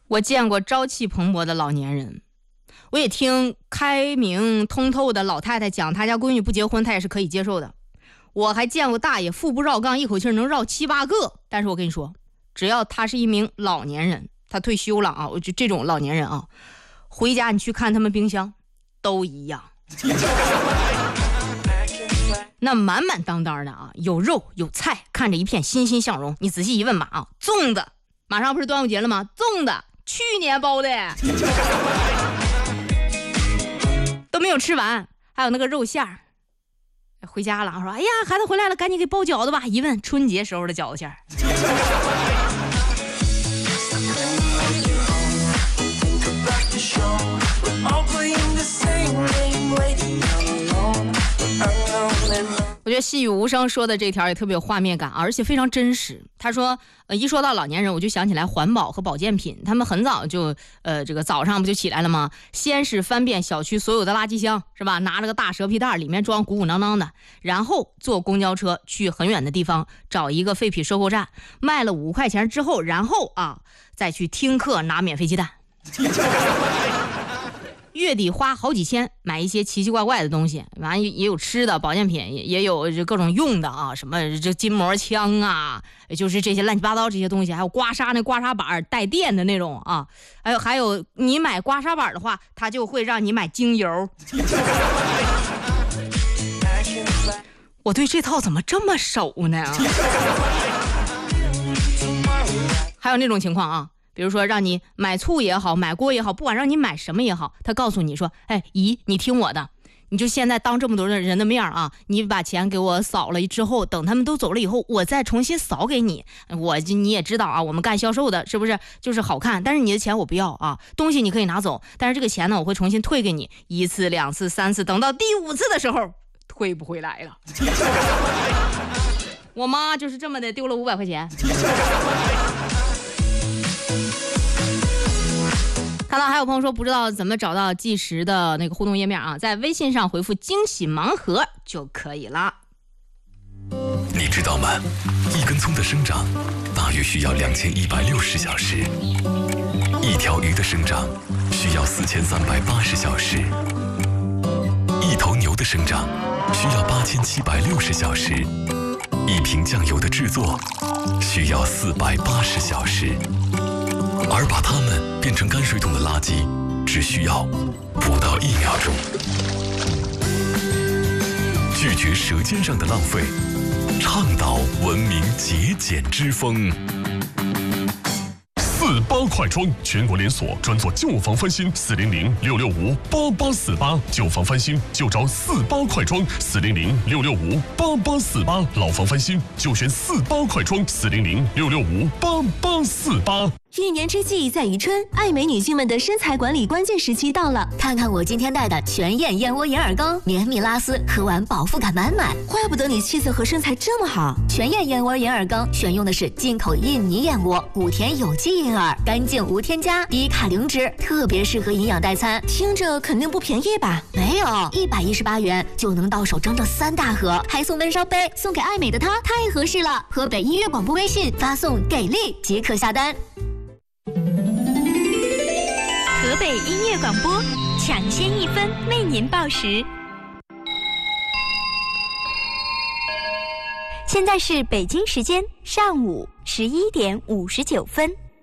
我见过朝气蓬勃的老年人，我也听开明通透的老太太讲，她家闺女不结婚她也是可以接受的。我还见过大爷腹部绕杠，一口气能绕7、8个。但是我跟你说，只要他是一名老年人，他退休了啊，我就这种老年人啊，回家你去看他们冰箱都一样那满满当当的啊，有肉有菜，看着一片欣欣向荣。你仔细一问吧啊，粽子马上不是端午节了吗？粽子去年包的都没有吃完。还有那个肉馅儿，回家了说哎呀孩子回来了，赶紧给包饺子吧。一问春节时候的饺子馅儿我觉得细雨无声说的这条也特别有画面感，而且非常真实。他说一说到老年人，我就想起来环保和保健品。他们很早就这个早上不就起来了吗？先是翻遍小区所有的垃圾箱，是吧？拿了个大蛇皮袋，里面装鼓鼓囊囊的，然后坐公交车去很远的地方找一个废品收购站，卖了5块钱之后，然后再去听课拿免费鸡蛋月底花好几千买一些奇奇怪怪的东西，完也有吃的保健品，也有各种用的啊，什么这筋膜枪啊，就是这些乱七八糟这些东西，还有刮痧那刮痧板带电的那种啊，还有你买刮痧板的话，它就会让你买精油我对这套怎么这么熟呢还有那种情况啊，比如说让你买醋也好，买锅也好，不管让你买什么也好，他告诉你说，哎姨你听我的，你就现在当这么多人的面啊，你把钱给我扫了之后，等他们都走了以后，我再重新扫给你。你也知道啊，我们干销售的是不是就是好看，但是你的钱我不要啊，东西你可以拿走，但是这个钱呢我会重新退给你，1次2次3次，等到第5次的时候退不回来了我妈就是这么的丢了500块钱看到还有朋友说不知道怎么找到计时的那个互动页面啊，在微信上回复惊喜盲盒就可以了。 你知道吗？一根葱的生长大约需要2160小时，一条鱼的生长需要4380小时，一头牛的生长需要8760小时，一瓶酱油的制作需要480小时，而把它们变成泔水桶的垃圾只需要不到1秒钟。拒绝舌尖上的浪费，倡导文明节俭之风。48快装全国连锁，专做旧房翻新，400-665-8848，旧房翻新就找48快装，400-665-8848，老房翻新就选48快装，400-665-8848。 一年之计在于春，爱美女性们的身材管理关键时期到了。 看看我今天带的全燕燕窝银耳羹，绵密拉丝，喝完饱腹感满满。 怪不得你气色和身材这么好。 全燕燕窝银耳羹选用的是进口印尼燕窝，谷田有机银耳，干净无添加，低卡零脂，特别适合营养代餐。 听着肯定不便宜吧？ 没有，118元就能到手整整3大盒，还送温烧杯，送给爱美的她太合适了。河北音乐广播微信发送给力即可下单。 河北音乐广播抢先1分为您报时。现在是北京时间上午11点59分。